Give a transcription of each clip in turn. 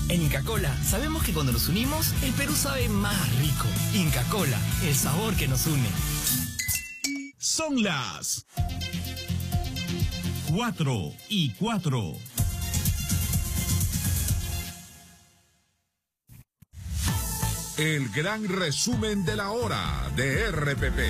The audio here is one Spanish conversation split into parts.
En Inca Kola sabemos que cuando nos unimos, el Perú sabe más rico. Inca Kola, el sabor que nos une. Son las 4:04. El gran resumen de la hora de RPP.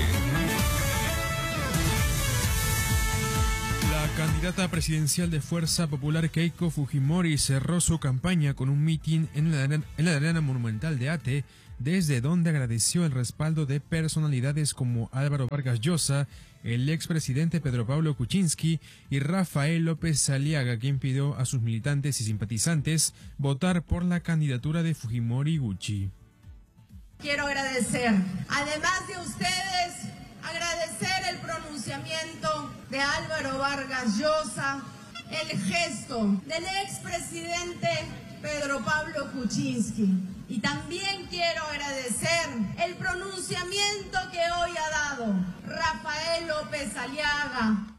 La candidata presidencial de Fuerza Popular Keiko Fujimori cerró su campaña con un mitin en la arena monumental de Ate, desde donde agradeció el respaldo de personalidades como Álvaro Vargas Llosa, el expresidente Pedro Pablo Kuczynski y Rafael López Aliaga, quien pidió a sus militantes y simpatizantes votar por la candidatura de Fujimori Gucci. Quiero agradecer, además de ustedes, agradecer el pronunciamiento de Álvaro Vargas Llosa, el gesto del expresidente Pedro Pablo Kuczynski. Y también quiero agradecer el pronunciamiento que hoy ha dado Rafael López Aliaga.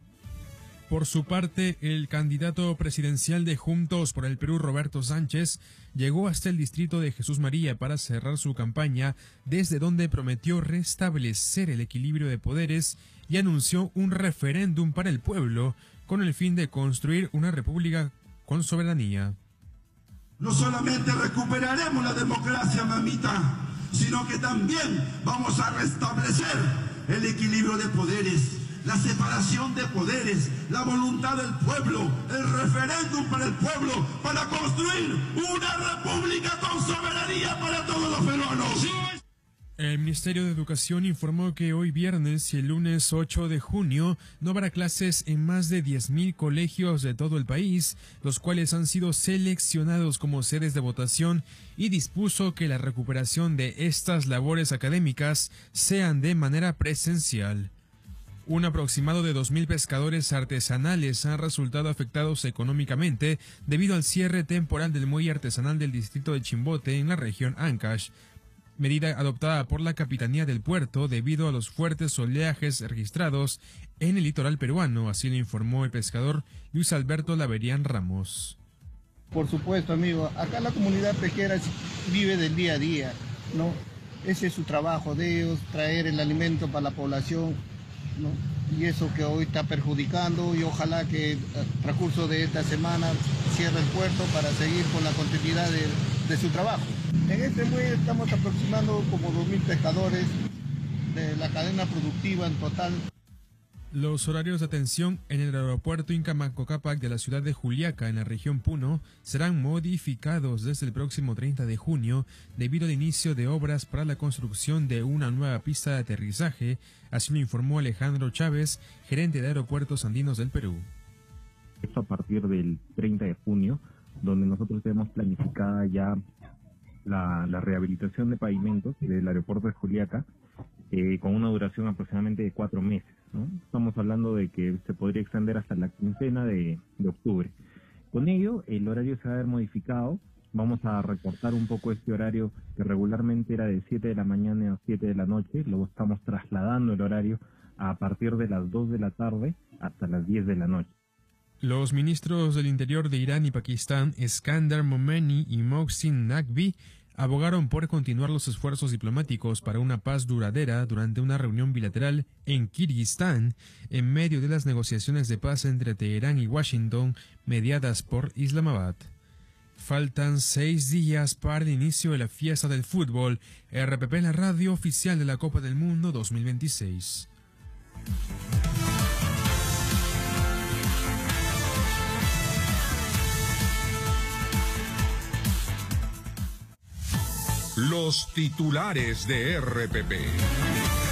Por su parte, el candidato presidencial de Juntos por el Perú, Roberto Sánchez, llegó hasta el distrito de Jesús María para cerrar su campaña, desde donde prometió restablecer el equilibrio de poderes y anunció un referéndum para el pueblo con el fin de construir una república con soberanía. No solamente recuperaremos la democracia, mamita, sino que también vamos a restablecer el equilibrio de poderes, la separación de poderes, la voluntad del pueblo, el referéndum para el pueblo, para construir una república con soberanía para todos los peruanos. El Ministerio de Educación informó que hoy viernes y el lunes 8 de junio no habrá clases en más de 10.000 colegios de todo el país, los cuales han sido seleccionados como sedes de votación, y dispuso que la recuperación de estas labores académicas sean de manera presencial. Un aproximado de 2.000 pescadores artesanales han resultado afectados económicamente debido al cierre temporal del muelle artesanal del distrito de Chimbote en la región Ancash, medida adoptada por la Capitanía del Puerto debido a los fuertes oleajes registrados en el litoral peruano, así lo informó el pescador Luis Alberto Laverián Ramos. Por supuesto, amigo, acá la comunidad pesquera vive del día a día, ¿no? Ese es su trabajo de ellos, traer el alimento para la población, ¿no? Y eso que hoy está perjudicando, y ojalá que a transcurso de esta semana cierre el puerto para seguir con la continuidad de su trabajo. En este muelle estamos aproximando como 2.000 pescadores de la cadena productiva en total. Los horarios de atención en el aeropuerto Inca Manco Cápac de la ciudad de Juliaca, en la región Puno, serán modificados desde el próximo 30 de junio debido al inicio de obras para la construcción de una nueva pista de aterrizaje, así lo informó Alejandro Chávez, gerente de Aeropuertos Andinos del Perú. Esto a partir del 30 de junio, donde nosotros tenemos planificada ya la rehabilitación de pavimentos del aeropuerto de Juliaca, con una duración aproximadamente de 4 meses, ¿no? Estamos hablando de que se podría extender hasta la quincena de octubre. Con ello, el horario se va a ver modificado. Vamos a recortar un poco este horario que regularmente era de 7 de la mañana a 7 de la noche. Luego estamos trasladando el horario a partir de las 2 de la tarde hasta las 10 de la noche. Los ministros del Interior de Irán y Pakistán, Skandar Momeni y Mohsin Naqvi, abogaron por continuar los esfuerzos diplomáticos para una paz duradera durante una reunión bilateral en Kirguistán, en medio de las negociaciones de paz entre Teherán y Washington, mediadas por Islamabad. Faltan 6 días para el inicio de la fiesta del fútbol. RPP, la radio oficial de la Copa del Mundo 2026. Los titulares de RPP.